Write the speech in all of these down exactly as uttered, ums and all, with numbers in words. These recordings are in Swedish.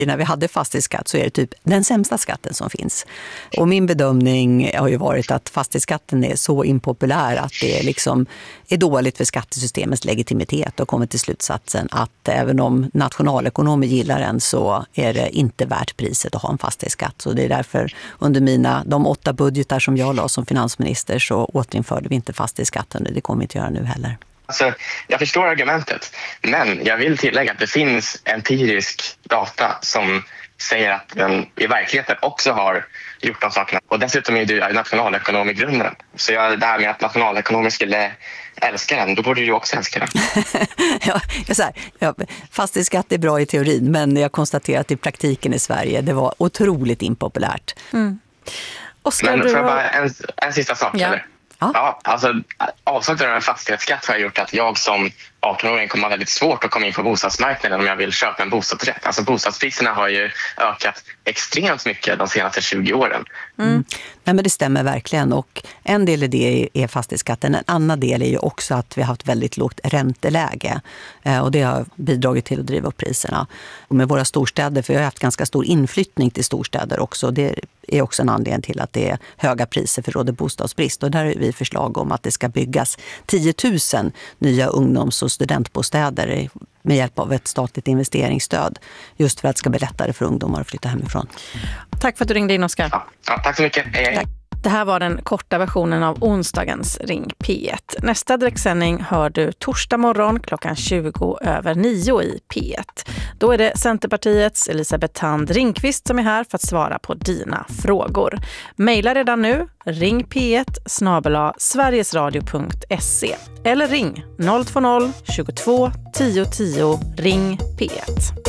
När vi hade fastighetsskatt så är det typ den sämsta skatten som finns. Och min bedömning har ju varit att fastighetsskatten är så impopulär att det liksom är dåligt för skattesystemets legitimitet, och kommer till slutsatsen att även om nationalekonomer gillar den så är det inte värt priset att ha en fastighetsskatt. Så det är därför under mina, de åtta budgetar som jag la som finansminister så återinförde vi inte fastighetsskatten, och det kommer vi inte göra nu heller. Alltså, jag förstår argumentet, men jag vill tillägga att det finns empirisk data som säger att den i verkligheten också har gjort de sakerna. Och dessutom är du nationalekonom i grunden. Så jag, det här med att nationalekonomer skulle älska den, då borde du också älska den. ja, jag så här, ja, fastighetsskatt är bra i teorin, men jag konstaterar att i praktiken i Sverige det var otroligt impopulärt. Mm. Men får jag bara en, en sista sak, ja. eller? Ja, alltså avsaknaden av fastighetsskatt har gjort att jag som arton-åring kommer att ha väldigt svårt att komma in på bostadsmarknaden om jag vill köpa en bostadsrätt. Alltså bostadspriserna har ju ökat extremt mycket de senaste tjugo åren. Mm. Nej, men det stämmer verkligen, och en del i det är fastighetsskatten. En annan del är ju också att vi har haft väldigt lågt ränteläge, och det har bidragit till att driva upp priserna. Och med våra storstäder, för jag har haft ganska stor inflyttning till storstäder också, det är också en anledning till att det är höga priser för råder bostadsbrist. Och där har vi förslag om att det ska byggas tio tusen nya ungdoms- och studentbostäder med hjälp av ett statligt investeringsstöd, just för att det ska bli lättare för ungdomar att flytta hemifrån. Tack för att du ringde in, Oskar. Ja, ja, tack så mycket. Hej, hej. Tack. Det här var den korta versionen av onsdagens Ring P ett. Nästa direktsändning hör du torsdag morgon klockan tjugo över nio i P ett. Då är det Centerpartiets Elisabeth Thand Ringqvist som är här för att svara på dina frågor. Maila redan nu ring p ett snabel-a sverigesradio punkt se eller ring noll två noll tjugotvå tio tio ring P ett.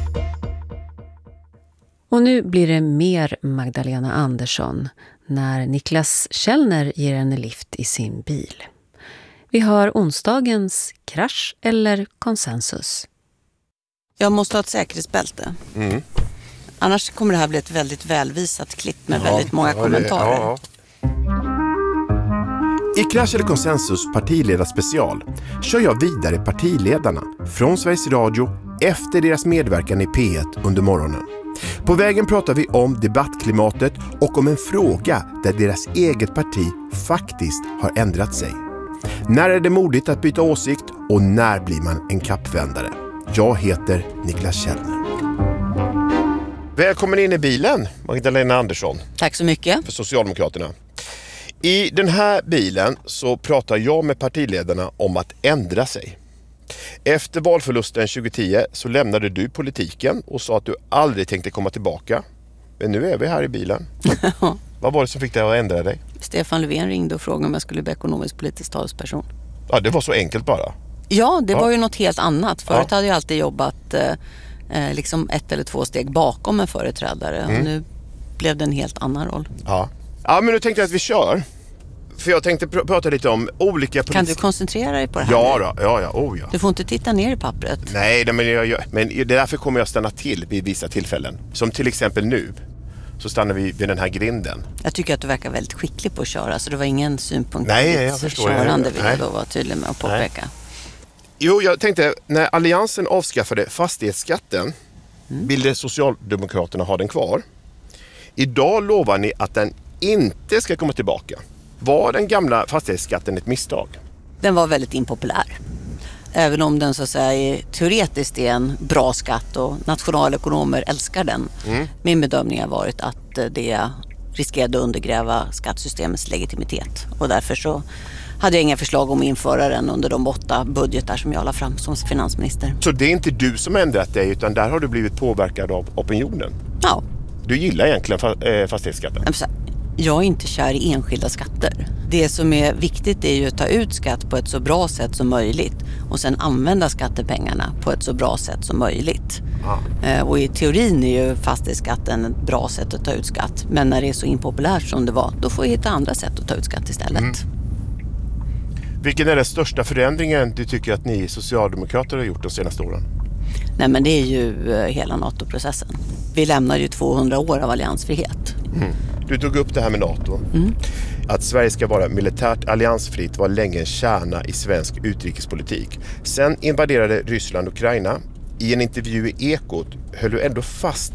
Och nu blir det mer Magdalena Andersson när Niklas Källner ger henne lift i sin bil. Vi har onsdagens krasch eller konsensus. Jag måste ha ett säkerhetsbälte. Mm. Annars kommer det här bli ett väldigt välvisat klipp med ja, väldigt många ja, kommentarer. Det, ja. I Krasch eller konsensus partiledarspecial kör jag vidare partiledarna från Sveriges Radio efter deras medverkan i P ett under morgonen. På vägen pratar vi om debattklimatet och om en fråga där deras eget parti faktiskt har ändrat sig. När är det modigt att byta åsikt och när blir man en kappvändare? Jag heter Niklas Källner. Välkommen in i bilen, Magdalena Andersson. Tack så mycket. För Socialdemokraterna. I den här bilen så pratar jag med partiledarna om att ändra sig. Efter valförlusten tjugohundratio så lämnade du politiken och sa att du aldrig tänkte komma tillbaka. Men nu är vi här i bilen. Vad var det som fick dig att ändra dig? Stefan Löfven ringde och frågade om jag skulle bli ekonomisk politisk talesperson. Ja, det var så enkelt bara. Ja, det ja. var ju något helt annat. Förut ja. hade jag alltid jobbat eh, liksom ett eller två steg bakom en företrädare. Mm. Och nu blev det en helt annan roll. Ja, ja men nu tänkte jag att vi kör. För jag tänkte pr- prata lite om olika politiska... Kan du koncentrera dig på det här? Ja, då, ja, ja, oh, ja. Du får inte titta ner i pappret. Nej, men, jag, jag, men det är därför kommer jag stanna till vid vissa tillfällen. Som till exempel nu. Så stannar vi vid den här grinden. Jag tycker att du verkar väldigt skicklig på att köra. Så det var ingen synpunkt Nej, på jag ditt förstår, körande. Jag, vill jag då vara tydlig med att påpeka. Nej. Jo, jag tänkte, när Alliansen avskaffade fastighetsskatten mm. ville Socialdemokraterna ha den kvar. Idag lovar ni att den inte ska komma tillbaka. Var den gamla fastighetsskatten ett misstag? Den var väldigt impopulär. Även om den så att säga är teoretiskt är en bra skatt och nationalekonomer älskar den. Mm. Min bedömning har varit att det riskerade att undergräva skattesystemets legitimitet. Och därför så hade jag inga förslag om att införa den under de åtta budgetar som jag la fram som finansminister. Så det är inte du som ändrat dig utan där har du blivit påverkad av opinionen? Ja. Du gillar egentligen fastighetsskatten? Jag är inte kär i enskilda skatter. Det som är viktigt är ju att ta ut skatt på ett så bra sätt som möjligt och sen använda skattepengarna på ett så bra sätt som möjligt. Ah. Och i teorin är ju fastighetsskatten ett bra sätt att ta ut skatt. Men när det är så impopulärt som det var, då får vi hitta andra sätt att ta ut skatt istället. Mm. Vilken är den största förändringen du tycker att ni socialdemokrater har gjort de senaste åren? Nej, men det är ju hela NATO-processen. Vi lämnar ju tvåhundra år av alliansfrihet. Mm. Du tog upp det här med NATO. Mm. Att Sverige ska vara militärt alliansfritt var länge en kärna i svensk utrikespolitik. Sen invaderade Ryssland Ukraina. I en intervju i Ekot höll du ändå fast